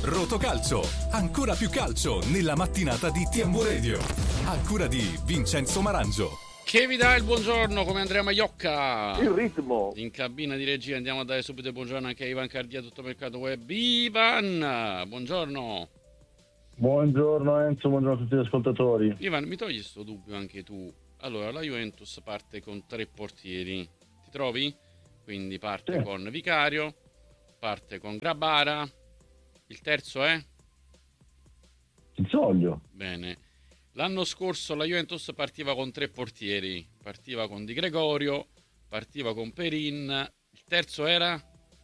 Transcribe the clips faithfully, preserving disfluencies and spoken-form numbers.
Rotocalcio, ancora più calcio nella mattinata di T M U Radio. A cura di Vincenzo Marangio. Che vi dà il buongiorno come Andrea Maiocca. Il ritmo. In cabina di regia andiamo a dare subito il buongiorno anche a Ivan Cardia, tutto mercato web. Ivan, buongiorno. Buongiorno Enzo, buongiorno a tutti gli ascoltatori. Ivan, mi togli sto dubbio anche tu. Allora, la Juventus parte con tre portieri, ti trovi? Quindi parte sì. con Vicario, parte con Grabara, il terzo è? Pinzoglio. Bene. L'anno scorso la Juventus partiva con tre portieri, partiva con Di Gregorio, partiva con Perin, il terzo era?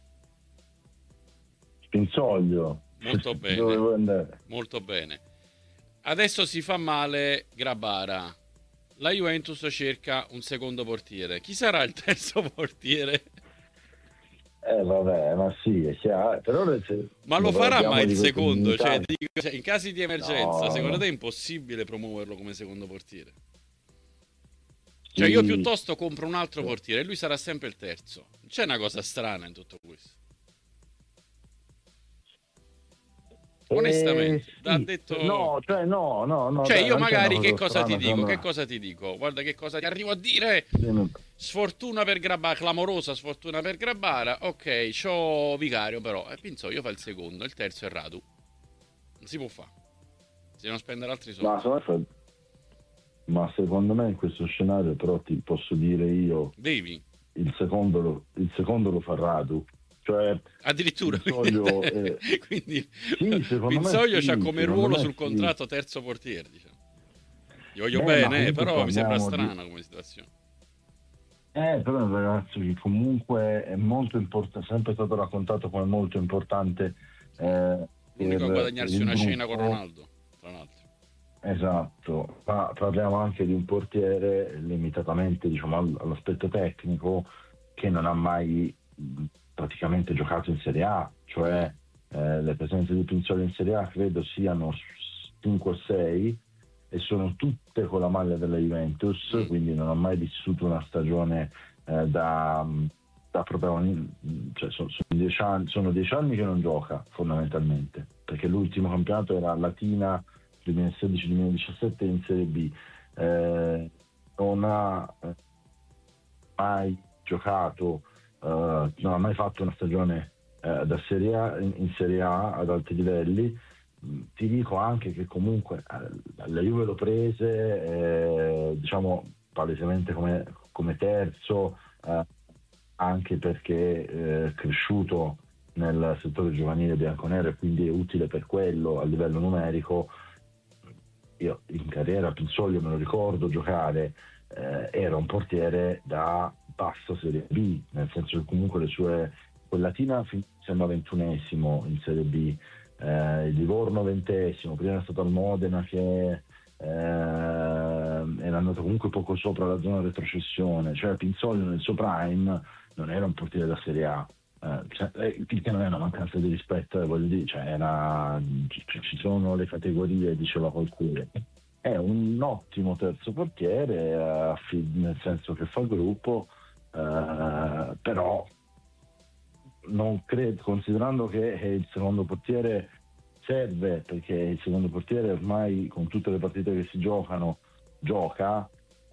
Pinzoglio. Molto bene. Dove vuoi andare? Molto bene. Adesso si fa male Grabara. La Juventus cerca un secondo portiere. Chi sarà il terzo portiere? Eh vabbè, ma sì, è chiaro. Però se, ma lo farà mai il secondo? Cioè, dico, cioè, in casi di emergenza, no, secondo no. te è impossibile promuoverlo come secondo portiere? Cioè, io piuttosto compro un altro portiere e lui sarà sempre il terzo. C'è una cosa strana in tutto questo. Onestamente, eh, ha sì. detto no, cioè no, no, no. cioè dai, io non c'è magari una che cosa strana, ti dico? sembra- Che cosa ti dico? Guarda che cosa ti arrivo a dire. Sì, no. Sfortuna per Grabara, clamorosa sfortuna per Grabara. Ok, c'ho Vicario però. E penso io fa il secondo, il terzo è Radu. Non si può fare. Si devono spendere altri soldi. Ma, secondo me- ma secondo me in questo scenario però ti posso dire io Devi. il secondo lo, il secondo lo fa Radu. Cioè Addirittura Pinzoglio, quindi, eh, quindi sì, secondo me Pinzoglio sì, c'ha come secondo ruolo me sul sì. contratto terzo portiere, diciamo. Gli voglio Beh, bene, ma eh, comunque però mi sembra parliamo di- strana come situazione. Eh, però è un ragazzo che comunque è molto importante, sempre stato raccontato come molto importante. Eh, L'unico a per- guadagnarsi per il una cena con gruppo. Ronaldo, tra l'altro. Esatto, ma parliamo anche di un portiere limitatamente, diciamo, all- all'aspetto tecnico, che non ha mai mh, praticamente giocato in Serie A, cioè eh, le presenze di Pinzoglio in Serie A credo siano cinque o sei e sono tutte con la maglia della Juventus, Mm. quindi non ha mai vissuto una stagione eh, da, da protagonista, cioè sono, sono, dieci anni, sono dieci anni che non gioca fondamentalmente, perché l'ultimo campionato era Latina duemilasedici duemiladiciassette in Serie B. Eh, non ha eh, mai giocato, eh, non ha mai fatto una stagione eh, da Serie A in, in Serie A ad alti livelli. Mm, Ti dico anche che comunque eh, la Juve l'ho prese, eh, diciamo palesemente come, come terzo, eh, anche perché eh, è cresciuto nel settore giovanile bianconero e quindi è utile per quello a livello numerico. Io in carriera Pinzoglio me lo ricordo giocare, eh, era un portiere da bassa Serie B, nel senso che comunque le sue, quell'Atina fin- sembra ventunesimo in Serie B, eh, il Livorno ventesimo, prima è stato al Modena che eh, era andato comunque poco sopra la zona retrocessione, cioè Pinzoglio nel suo prime non era un portiere da Serie A. Eh, cioè, eh, che non è una mancanza di rispetto, eh, voglio dire, cioè era, ci, ci sono le categorie, diceva qualcuno. È un ottimo terzo portiere, eh, fi- nel senso che fa gruppo, eh, però non credo, considerando che il secondo portiere serve, perché il secondo portiere ormai con tutte le partite che si giocano gioca,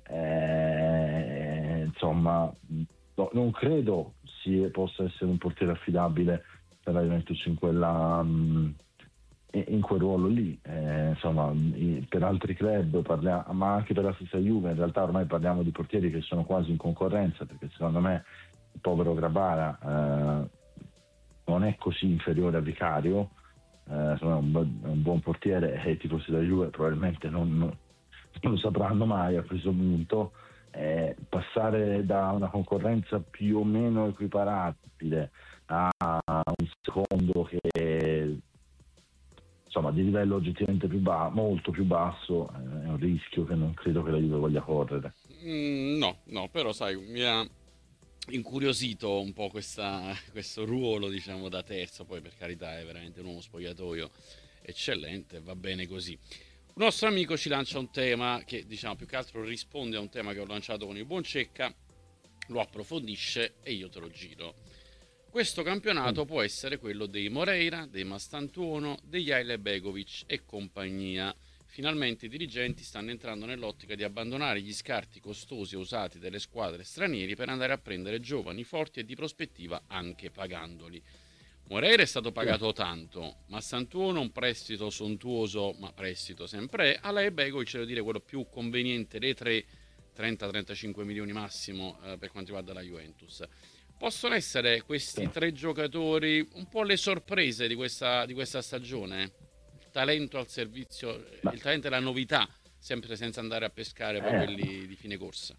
eh, insomma no, non credo si possa essere un portiere affidabile per la Juventus in quella mh, in quel ruolo lì, eh, insomma i- per altri club parliamo, ma anche per la stessa Juve in realtà ormai parliamo di portieri che sono quasi in concorrenza, perché secondo me il povero Grabara eh, non è così inferiore a Vicario, eh, insomma, è un, bu- è un buon portiere e i tifosi della Juve probabilmente non, non lo sapranno mai a questo punto. Eh, passare da una concorrenza più o meno equiparabile a un secondo che insomma di livello oggettivamente più ba- molto più basso, eh, è un rischio che non credo che la Juve voglia correre. Mm, no, no, però sai, mi ha incuriosito un po' questa, questo ruolo, diciamo, da terzo. Poi per carità è veramente un uomo spogliatoio eccellente, va bene così. Un nostro amico ci lancia un tema che, diciamo, più che altro risponde a un tema che ho lanciato con il buon Cecca, lo approfondisce e io te lo giro. Questo campionato mm. può essere quello dei Moreira, dei Mastantuono, degli Ajle Begovic e compagnia. Finalmente i dirigenti stanno entrando nell'ottica di abbandonare gli scarti costosi e usati delle squadre stranieri per andare a prendere giovani forti e di prospettiva anche pagandoli. Moreira è stato pagato tanto, Mastantuono un prestito sontuoso, ma prestito sempre è, Ajle Begovic devo dire quello più conveniente dei tre, trenta trentacinque milioni massimo eh, per quanto riguarda la Juventus. Possono essere questi tre giocatori un po' le sorprese di questa, di questa stagione? Talento al servizio, Ma... il talento e la novità, sempre senza andare a pescare poi eh. quelli di fine corsa.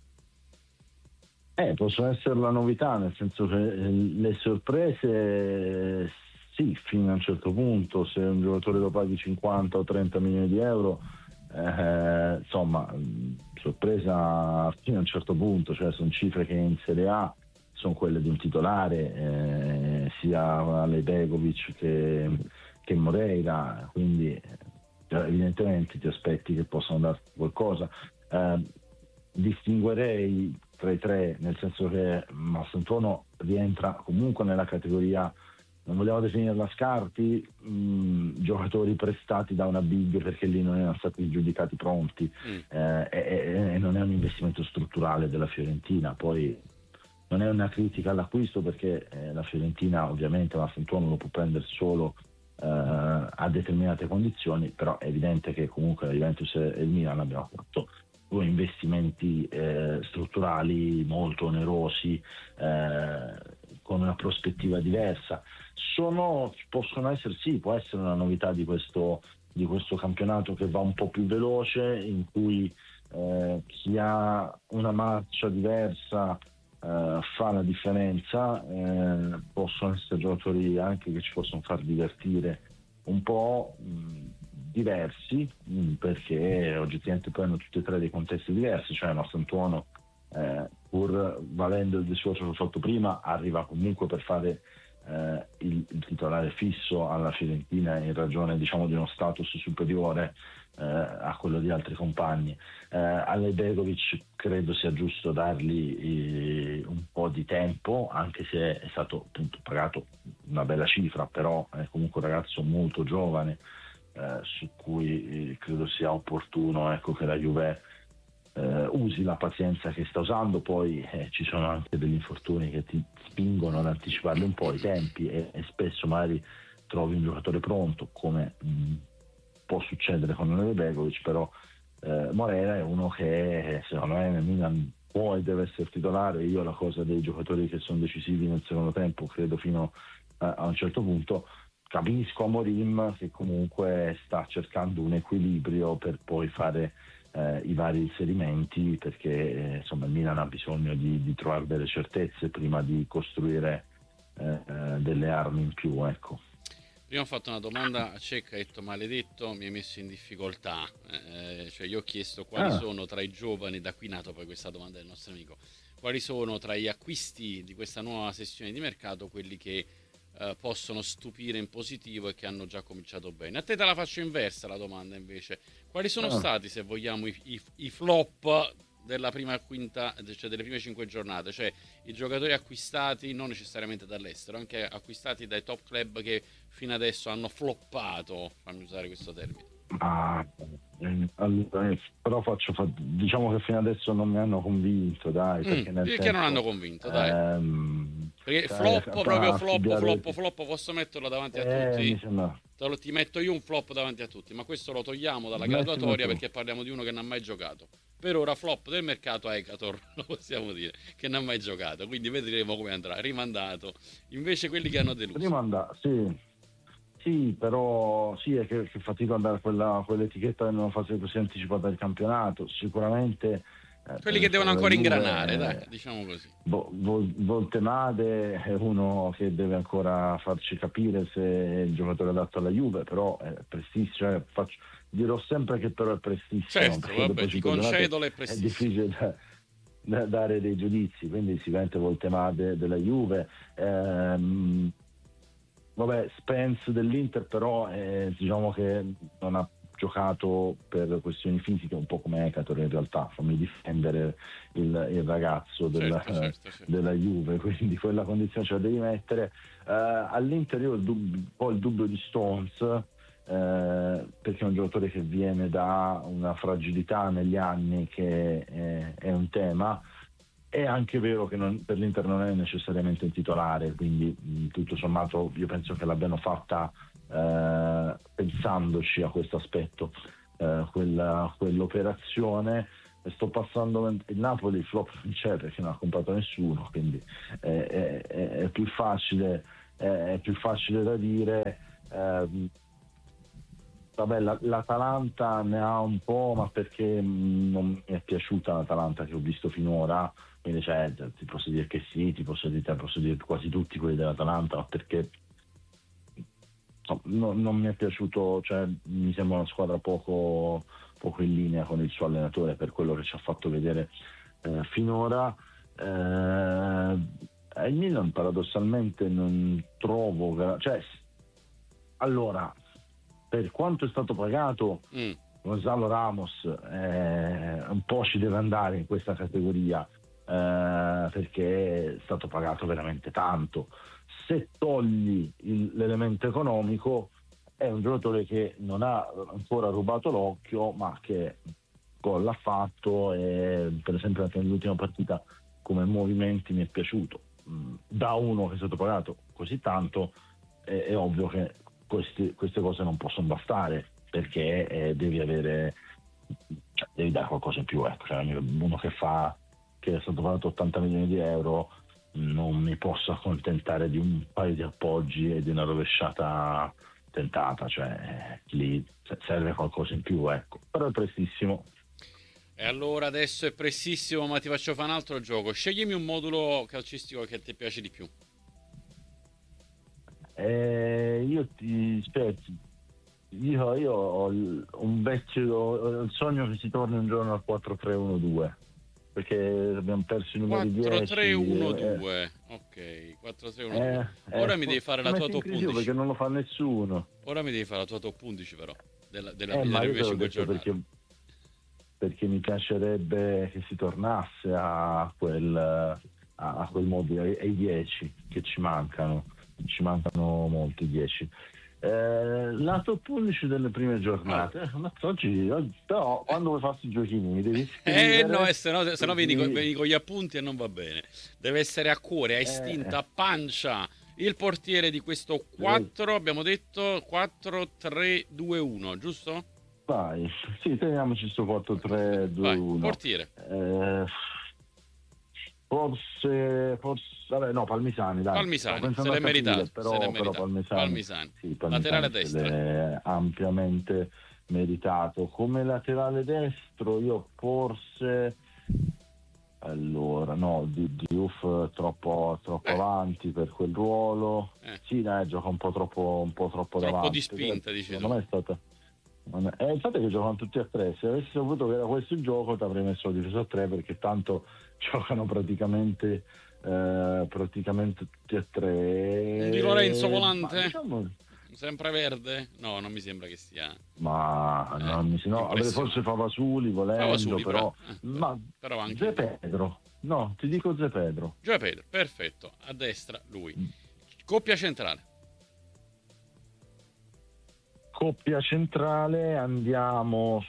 Eh, possono essere la novità, nel senso che le sorprese sì, fino a un certo punto, se un giocatore lo paghi cinquanta o trenta milioni di euro, eh, insomma, sorpresa fino a un certo punto, cioè sono cifre che in Serie A sono quelle di un titolare, eh, sia Ajle Begovic che che Moreira, quindi evidentemente ti aspetti che possano darti qualcosa. Eh, distinguerei tra i tre, nel senso che Mastantuono rientra comunque nella categoria, non vogliamo definirla scarti, mh, giocatori prestati da una big perché lì non erano stati giudicati pronti, mm. eh, e, e non è un investimento strutturale della Fiorentina. Poi non è una critica all'acquisto perché eh, la Fiorentina ovviamente Mastantuono lo può prendere solo Uh, a determinate condizioni, però è evidente che comunque la Juventus e il Milan abbiamo fatto due investimenti eh, strutturali molto onerosi, eh, con una prospettiva diversa. Sono, possono essere, sì, può essere una novità di questo, di questo campionato che va un po' più veloce, in cui eh, chi ha una marcia diversa Uh, fa la differenza, uh, possono essere giocatori anche che ci possono far divertire un po' mh, diversi, mh, perché oggettivamente poi hanno tutti e tre dei contesti diversi, cioè Mastantuono uh, pur valendo il discorso che ho fatto prima arriva comunque per fare uh, il, il titolare fisso alla Fiorentina in ragione, diciamo, di uno status superiore Uh, a quello di altri compagni. uh, Ajle Begovic credo sia giusto dargli eh, un po' di tempo, anche se è stato appunto pagato una bella cifra, però è comunque un ragazzo molto giovane, uh, su cui eh, credo sia opportuno, ecco, che la Juve uh, usi la pazienza che sta usando. Poi eh, ci sono anche degli infortuni che ti spingono ad anticiparli un po' i tempi e, e spesso magari trovi un giocatore pronto, come mh, può succedere con Ajle Begovic, però eh, Moreira è uno che secondo me nel Milan può e deve essere titolare. Io la cosa dei giocatori che sono decisivi nel secondo tempo credo fino a, a un certo punto. Capisco Amorim che comunque sta cercando un equilibrio per poi fare eh, i vari inserimenti, perché eh, insomma il Milan ha bisogno di, di trovare delle certezze prima di costruire eh, delle armi in più, ecco. Prima ho fatto una domanda a Cecca, ha detto maledetto, mi hai messo in difficoltà, eh, cioè io ho chiesto quali ah. sono tra i giovani, da qui è nato poi questa domanda del nostro amico, quali sono tra gli acquisti di questa nuova sessione di mercato quelli che eh, possono stupire in positivo e che hanno già cominciato bene. A te te la faccio inversa la domanda invece, quali sono ah. stati, se vogliamo, i, i, i flop della prima quinta, cioè delle prime cinque giornate, cioè i giocatori acquistati non necessariamente dall'estero, anche acquistati dai top club che fino adesso hanno floppato, fammi usare questo termine. Ah, allora, però faccio diciamo che fino adesso non mi hanno convinto, dai, perché, mm, nel perché senso, non hanno convinto, dai? Ehm, perché cioè, flop, proprio flop, flop, flop, flop, posso metterlo davanti a eh, tutti? Mi sembra... Te lo, ti metto io un flop davanti a tutti, ma questo lo togliamo dalla graduatoria perché parliamo di uno che non ha mai giocato. Per ora flop del mercato a Ekator, lo possiamo dire, che non ha mai giocato, quindi vedremo come andrà, rimandato. Invece quelli che hanno deluso. Rimandato, sì. Sì, però sì, è che, che fatico a dare quella, quell'etichetta che non faccio così anticipata del campionato. Sicuramente eh, quelli che devono ancora Juve, ingranare, dai, diciamo così. Vo, Vol, Voltemade è uno che deve ancora farci capire se è il giocatore adatto alla Juve, però è prestissimo, cioè, faccio, dirò sempre che però è prestissimo. Certo, vabbè, ti concedo le prestissimo. È difficile da, da dare dei giudizi, quindi sicuramente Voltemade della Juve. Ehm, Vabbè, Spence dell'Inter però eh, diciamo che non ha giocato per questioni fisiche, un po' come Ekator in realtà, fammi difendere il, il ragazzo del, certo, certo, certo. della Juve, quindi quella condizione ce la devi mettere. Uh, all'Inter io ho il dubbio, un po' il dubbio di Stones, uh, perché è un giocatore che viene da una fragilità negli anni che è, è un tema. È anche vero che non, per l'Inter non è necessariamente un titolare, quindi mh, tutto sommato io penso che l'abbiano fatta eh, pensandoci a questo aspetto, eh, quella, quell'operazione. Sto passando il Napoli, il flop non c'è perché non ha comprato nessuno, quindi è, è, è più facile è, è più facile da dire. Eh, vabbè, la, l'Atalanta ne ha un po', ma perché mh, non mi è piaciuta l'Atalanta che ho visto finora. Quindi cioè, ti posso dire che sì, ti posso dire, ti posso dire quasi tutti quelli dell'Atalanta, perché no, non mi è piaciuto, cioè mi sembra una squadra poco, poco in linea con il suo allenatore per quello che ci ha fatto vedere eh, finora. Eh, il Milan paradossalmente non trovo, cioè allora, per quanto è stato pagato mm. Gonzalo Ramos eh, un po' ci deve andare in questa categoria. Eh, perché è stato pagato veramente tanto. Se togli il, l'elemento economico, è un giocatore che non ha ancora rubato l'occhio, ma che gol l'ha fatto, e per esempio anche nell'ultima partita come movimenti mi è piaciuto. Da uno che è stato pagato così tanto è, è ovvio che questi, queste cose non possono bastare, perché eh, devi avere, cioè, devi dare qualcosa in più, ecco. Cioè, uno che fa che è stato pagato ottanta milioni di euro, non mi posso accontentare di un paio di appoggi e di una rovesciata tentata, cioè lì serve qualcosa in più, ecco. Però è prestissimo. E allora adesso è prestissimo, ma ti faccio fare un altro gioco. Sceglimi un modulo calcistico che ti piace di più. Eh, io ti aspetta, io, io ho un vecchio ho il sogno che si torni un giorno al quattro tre uno due, perché abbiamo perso i numeri dieci. quattro tre uno due, eh. Ok, quattro tre uno due. Eh, Ora eh, mi devi fare la tua top undici. Perché non lo fa nessuno. Ora mi devi fare la tua top undici però, della, della, eh, delle ma prime io cinque detto giornate. Perché, perché mi piacerebbe che si tornasse a quel, a, a quel modo, ai, ai dieci che ci mancano. Ci mancano molti dieci. Eh, la top undici delle prime giornate, oh. Ma oggi, oggi però quando vuoi farsi i giochini mi devi scrivere. Eh no, se no, se no vieni, con, vieni con gli appunti e non va bene. Deve essere a cuore, a istinta, a pancia. Il portiere di questo quattro, abbiamo detto quattro tre due uno, giusto? Vai, sì, teniamoci sto quattro tre due uno. Portiere. Eh, forse, forse, vabbè, no, Palmisani, dai. Palmisani, se l'è meritato, però, se l'è però meritato. Palmisani, Palmisani. sì, Palmisani laterale destra. È ampiamente meritato. Come laterale destro io forse, allora, no, Diouf troppo, troppo eh. avanti per quel ruolo. Eh. Sì, dai, gioca un po' troppo, un po' troppo, troppo davanti. di spinta, dici tu. Non è stata... È il fatto che giocano tutti a tre. Se avessi saputo che era questo il gioco ti avrei messo la difesa a tre, perché tanto giocano praticamente eh, praticamente tutti a tre. Di Lorenzo Volante? Ma, diciamo... sempre verde? No, non mi sembra che sia. Ma eh, non mi no, forse Favasuli volendo, Favasuli, però, però, eh, ma però anche Zé Pedro. No, ti dico Zé Pedro. Zé Pedro, perfetto. A destra lui. Coppia centrale. Coppia centrale andiamo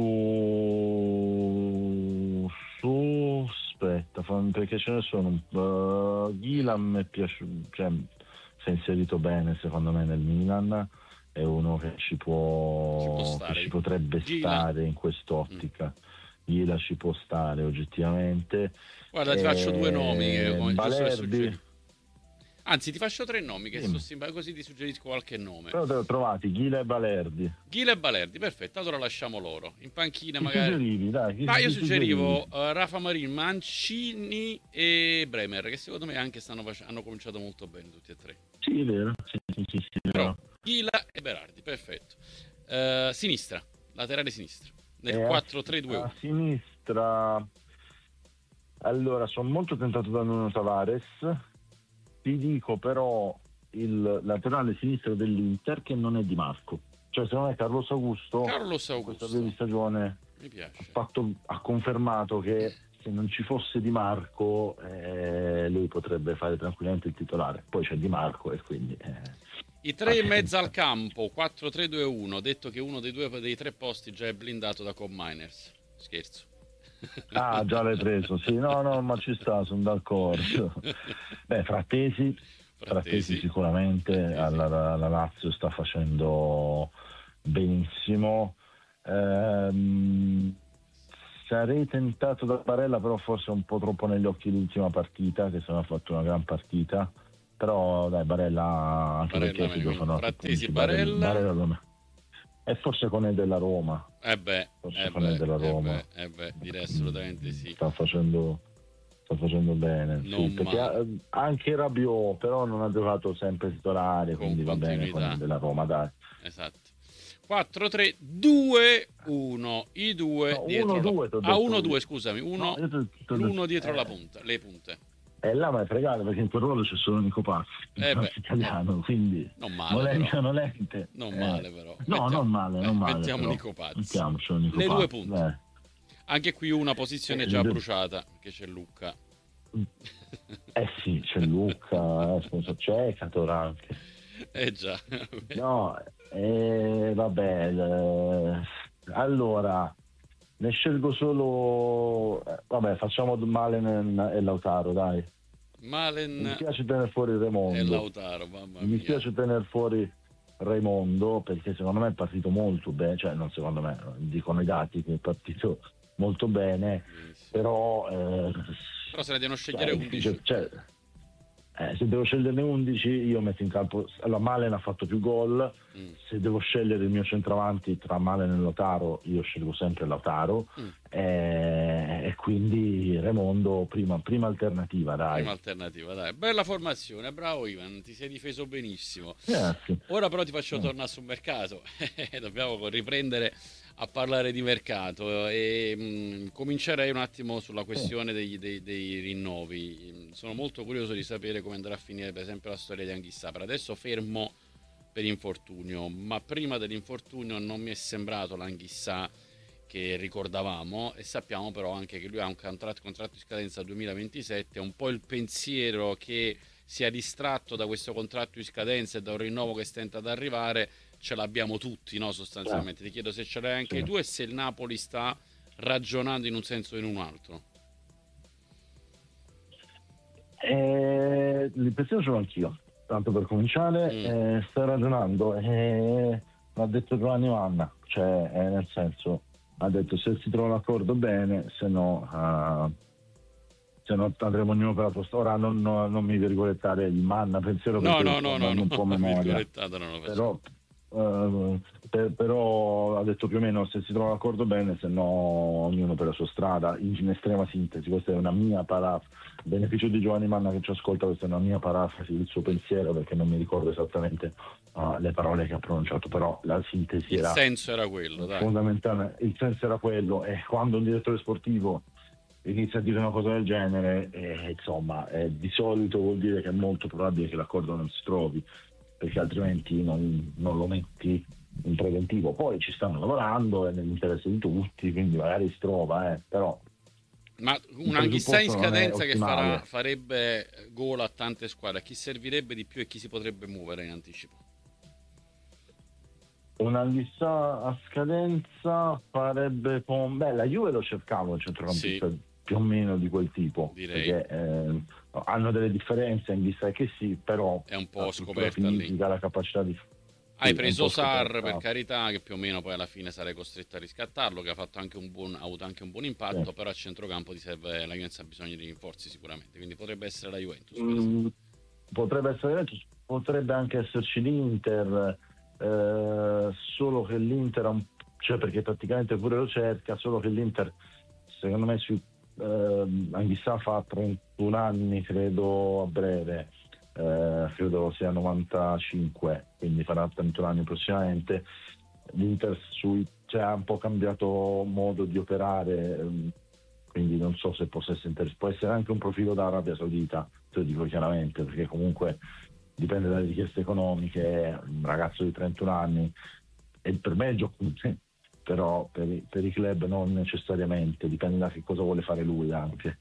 su su aspetta, perché ce ne sono uh, Ghilam è piaciuto, cioè si è inserito bene secondo me nel Milan, è uno che ci può, ci, può stare, che ci potrebbe Gila. stare in quest'ottica. mm. Gila ci può stare oggettivamente. Guarda, ti e... faccio due nomi che, come Balerdi. Anzi, ti faccio tre nomi che sto simpatico, così ti suggerisco qualche nome. Però te l'ho trovati, Ghila e Balerdi. Ghila e Balerdi, perfetto, allora lasciamo loro. In panchina chi magari. Suggerivi, dai, chi, Ma chi io suggerivo suggerivi? uh, Rafa Marin, Mancini e Bremer, che secondo me anche stanno fac- hanno cominciato molto bene tutti e tre. Sì, è vero. Sì, sì, sì, sì, Però, Ghila e Berardi, perfetto. Uh, sinistra, laterale sinistra, nel eh, quattro tre due uno. A sinistra, allora, sono molto tentato da Nuno Tavares. Ti dico però il laterale sinistro dell'Inter che non è Di Marco, cioè secondo me Carlos Augusto, Carlos Augusto. questa avvio di stagione Mi piace. ha, fatto, ha confermato che se non ci fosse Di Marco eh, lui potrebbe fare tranquillamente il titolare, poi c'è Di Marco e quindi eh. I tre in mezzo al campo, quattro tre due uno, detto che uno dei due dei tre posti già è blindato da Cobb Miners. Scherzo. Ah, già l'hai preso, sì, no, no, ma ci sta, sono d'accordo. Beh, Frattesi, Frattesi sicuramente, Frattesi. Alla, la Lazio sta facendo benissimo. Ehm, sarei tentato da Barella, però forse un po' troppo negli occhi l'ultima partita, che se no ha fatto una gran partita. Però dai, Barella anche Barella perché si devono fare Frattesi, Barella, Barella. Barella e forse con il della Roma. Eh beh, forse eh con beh, il della Roma. eh beh, eh beh, direi assolutamente sì. Sta facendo sta facendo bene, Non sì, perché ha, anche Rabiot però non ha giocato sempre titolare, con quindi va bene con il della Roma, dai. Esatto. quattro tre due uno, i due no, dietro uno, la... due, ah uno due scusami, uno, no, te, te, l'uno dietro eh, la punta, le punte. E là mi hai fregato perché in quel ruolo c'è solo Nico Pazzi, eh beh, italiano, quindi non male, volente però. o nolente. Non eh, male però. No, Mettiamo, non male, non eh, male. Mettiamo però. Nico Pazzi. Mettiamocelo Nico le Pazzi. due punte. Beh. Anche qui una posizione eh, già le... bruciata, che c'è Lucca. Eh sì, c'è Lucca, c'è Cator anche. Eh già. No, eh, vabbè, le... allora ne scelgo solo, eh, vabbè, facciamo Malen e Lautaro, dai. Malen mi piace tenere fuori Raimondo e Lautaro, mamma mia. mi piace tenere fuori Raimondo perché secondo me è partito molto bene, cioè non secondo me, dicono i dati che è partito molto bene, Benissimo. però eh, però se ne devono scegliere cioè, undici. Cioè, eh, se devo sceglierne undici io metto in campo, allora Malen ha fatto più gol, mm. se devo scegliere il mio centravanti tra Malen e Lautaro io scelgo sempre Lautaro, mm. eh, e quindi Raimondo prima, prima alternativa, dai. Prima alternativa, dai. Bella formazione, bravo Ivan, ti sei difeso benissimo. Grazie. Ora però ti faccio tornare sul mercato. Dobbiamo riprendere a parlare di mercato e mh, comincerei un attimo sulla questione dei, dei, dei rinnovi. Sono molto curioso di sapere come andrà a finire per esempio la storia di Anghissà. Per adesso fermo per infortunio, ma prima dell'infortunio non mi è sembrato l'Anghissà che ricordavamo, e sappiamo però anche che lui ha un contratto, contratto di scadenza duemilaventisette. Un po' il pensiero che sia distratto da questo contratto di scadenza e da un rinnovo che stenta ad arrivare ce l'abbiamo tutti, no, sostanzialmente. Ti chiedo se ce l'hai anche sì. tu e se il Napoli sta ragionando in un senso o in un altro. Eh, l'impressione ce l'ho anch'io, tanto per cominciare. mm. eh, sta ragionando, eh, l'ha detto Giovanni Manna, cioè eh, nel senso ha detto se si trova l'accordo bene, se no uh, se no andremo ognuno per la tua ora non, no, non mi virgolettare il Manna pensiero no perché no no no, un no, po' memoria non però, uh, per, però ha detto più o meno se si trova l'accordo bene, se no ognuno per la sua strada, in, in estrema sintesi. Questa è una mia parafrasi, beneficio di Giovanni Manna che ci ascolta, questa è una mia parafrasi del suo pensiero perché non mi ricordo esattamente uh, le parole che ha pronunciato, però la sintesi il era senso era quello, dai. Fondamentale, il senso era quello, e quando un direttore sportivo inizia a dire una cosa del genere, eh, insomma, eh, di solito vuol dire che è molto probabile che l'accordo non si trovi, perché altrimenti non, non lo metti in preventivo. Poi ci stanno lavorando, è nell'interesse di tutti, quindi magari si trova, eh, però... Ma un Anghissà in scadenza che farà, farebbe gol a tante squadre, a chi servirebbe di più e chi si potrebbe muovere in anticipo? Un Anghissà a scadenza farebbe con... Beh, la Juve lo cercavo il centrocampista sì. più o meno di quel tipo, direi. Perché eh, hanno delle differenze, Anghissà che sì, però è un po' scoperta fisica, lì. La capacità di... Hai sì, preso Sarr, per carità, che più o meno poi alla fine sarei costretto a riscattarlo, che ha fatto anche un buon, ha avuto anche un buon impatto, sì. Però a centrocampo ti serve, la Juventus ha bisogno di rinforzi sicuramente, quindi potrebbe essere la Juventus. Mm, potrebbe essere la Juventus, potrebbe anche esserci l'Inter, eh, solo che l'Inter ha un, cioè perché praticamente pure lo cerca, solo che l'Inter secondo me su eh, Anghissà fa trentuno anni credo a breve. Eh, credo sia novantacinque, quindi farà trentuno anni prossimamente. L'Inter sui, cioè, ha un po' cambiato modo di operare, ehm, quindi non so se possa essere inter- può essere anche un profilo da Arabia Saudita, te lo dico chiaramente, perché comunque dipende dalle richieste economiche. Un ragazzo di trentuno anni e per me è gioco, però per i, per i club non necessariamente, dipende da che cosa vuole fare lui anche.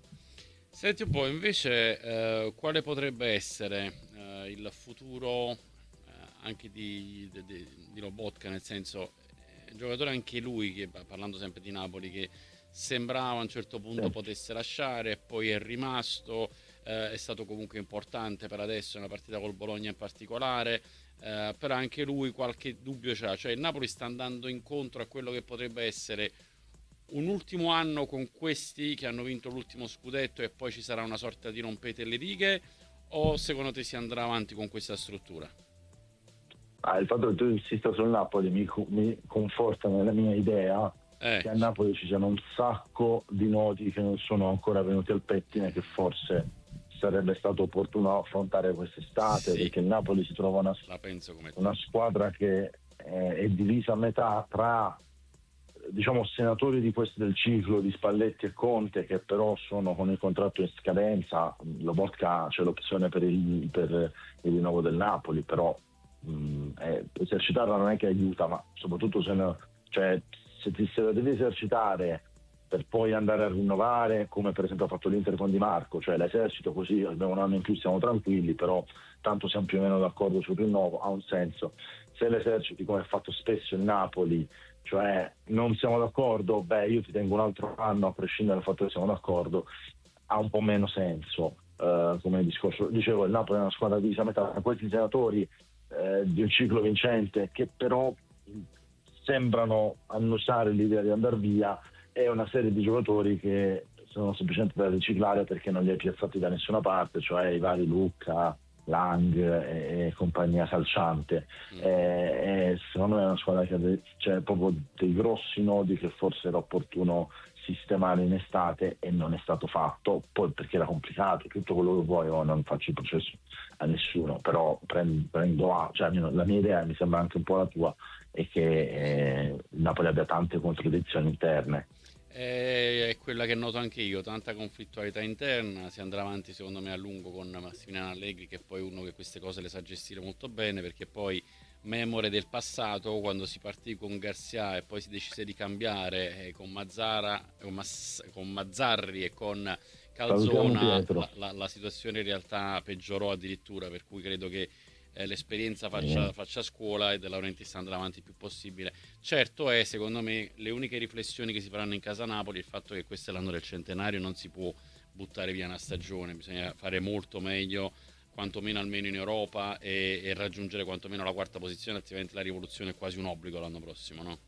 Senti un po', invece, eh, quale potrebbe essere eh, il futuro eh, anche di, di, di, di Lobotka, nel senso, è un giocatore anche lui, che parlando sempre di Napoli, che sembrava a un certo punto Sì. potesse lasciare, poi è rimasto, eh, è stato comunque importante per adesso, nella partita col Bologna in particolare, eh, però anche lui qualche dubbio c'ha, cioè il Napoli sta andando incontro a quello che potrebbe essere un ultimo anno con questi che hanno vinto l'ultimo scudetto e poi ci sarà una sorta di rompete le righe, o secondo te si andrà avanti con questa struttura? Ah, il fatto che tu insista sul Napoli mi, mi conforta nella mia idea Eh, che a Napoli ci siano un sacco di nodi che non sono ancora venuti al pettine, che forse sarebbe stato opportuno affrontare quest'estate, sì, perché il Napoli si trova una, la penso come te. una squadra che è, è divisa a metà tra, diciamo, senatori di questi del ciclo di Spalletti e Conte, che però sono con il contratto in scadenza. Lobotka c'è l'opzione per il, per il rinnovo del Napoli, però mh, eh, esercitarla non è che aiuta, ma soprattutto se, ne, cioè, se ti se la devi esercitare per poi andare a rinnovare, come per esempio ha fatto l'Inter con Di Marco, cioè l'esercito così abbiamo un anno in più, siamo tranquilli, però tanto siamo più o meno d'accordo sul rinnovo, ha un senso. Se l'eserciti come ha fatto spesso il Napoli, cioè non siamo d'accordo, beh io ti tengo un altro anno a prescindere dal fatto che siamo d'accordo, ha un po' meno senso. Uh, come discorso, dicevo, il Napoli è una squadra divisa a metà tra questi senatori eh, di un ciclo vincente che però sembrano annusare l'idea di andare via, e una serie di giocatori che sono semplicemente da riciclare perché non li hai piazzati da nessuna parte, cioè i vari Lucca, Lang e, e compagnia calciante. Mm. E, e secondo me è una squadra che ha de- cioè, proprio dei grossi nodi che forse era opportuno sistemare in estate e non è stato fatto, poi perché era complicato, tutto quello che vuoi, oh, non faccio il processo a nessuno, però prendo, prendo a, cioè, la mia idea, mi sembra anche un po' la tua, è che eh, il Napoli abbia tante contraddizioni interne. È quella che noto anche io, tanta conflittualità interna. Si andrà avanti secondo me a lungo con Massimiliano Allegri, che è poi uno che queste cose le sa gestire molto bene, perché poi memore del passato, quando si partì con Garcia e poi si decise di cambiare eh, con Mazzara, con, Mas- con Mazzarri e con Calzona, la, la, la situazione in realtà peggiorò addirittura, per cui credo che eh, l'esperienza faccia, faccia scuola e De Laurentiis andrà avanti il più possibile. Certo è, secondo me, le uniche riflessioni che si faranno in casa Napoli il fatto che questo è l'anno del centenario, non si può buttare via una stagione, bisogna fare molto meglio, quantomeno almeno in Europa, e, e raggiungere quantomeno la quarta posizione, altrimenti la rivoluzione è quasi un obbligo l'anno prossimo, no?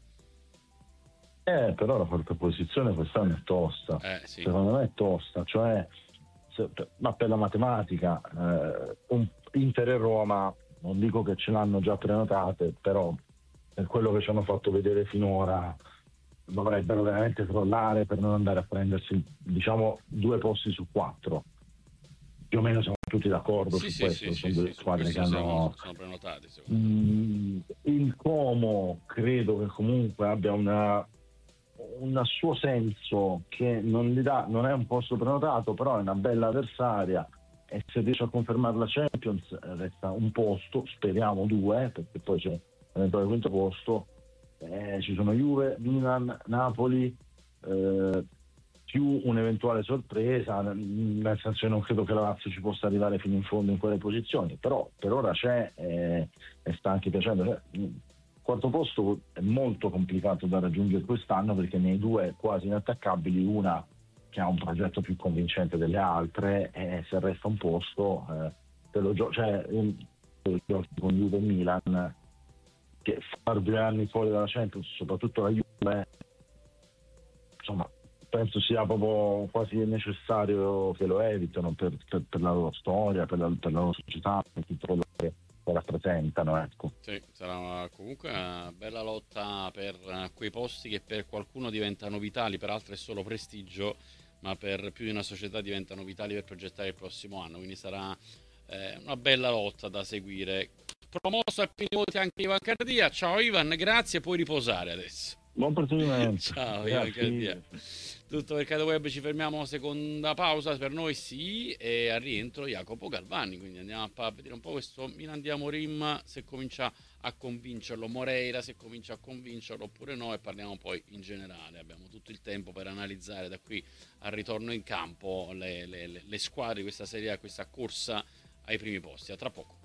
Eh, però la quarta posizione quest'anno è tosta, eh, sì. Secondo me è tosta, cioè, se, ma per la matematica eh, un Inter e Roma non dico che ce l'hanno già prenotate, però per quello che ci hanno fatto vedere finora dovrebbero veramente crollare per non andare a prendersi, diciamo, due posti su quattro. Più o meno siamo tutti d'accordo sì, su sì, questo, sì, sono sì, due sì, squadre che hanno siamo, sono prenotati. Mm, il Como credo che comunque abbia una un suo senso, che non gli dà, non è un posto prenotato, però è una bella avversaria, e se riesce a confermare la Champions resta un posto, speriamo due, perché poi c'è l'eventuale quinto posto. Eh, ci sono Juve, Milan, Napoli, eh, più un'eventuale sorpresa, nel senso che non credo che la Lazio ci possa arrivare fino in fondo in quelle posizioni, però per ora c'è eh, e sta anche piacendo. Cioè, quarto posto è molto complicato da raggiungere quest'anno, perché nei due quasi inattaccabili, una che ha un progetto più convincente delle altre, e se resta un posto eh, te lo gio- cioè, te lo giochi con Juve e Milan, che far due anni fuori dalla Champions, soprattutto la Juve, insomma penso sia proprio quasi necessario che lo evitano per, per, per la loro storia, per la, per la loro società, per tutto quello che rappresentano, ecco. Sì, sarà comunque una bella lotta per quei posti che per qualcuno diventano vitali, per altri è solo prestigio, ma per più di una società diventano vitali per progettare il prossimo anno, quindi sarà eh, una bella lotta da seguire. Promosso al primo voti anche Ivan Cardia. Ciao Ivan, grazie, puoi riposare adesso. Buon proseguimento. Ciao Ivan Cardia. Tutto per Cato Web, ci fermiamo, seconda pausa per noi sì, e al rientro Jacopo Galvani, quindi andiamo a vedere un po' questo Milan di Amorim, se comincia a convincerlo, Moreira se comincia a convincerlo oppure no, e parliamo poi in generale. Abbiamo tutto il tempo per analizzare da qui al ritorno in campo le, le, le squadre di questa Serie A, questa corsa ai primi posti. A tra poco.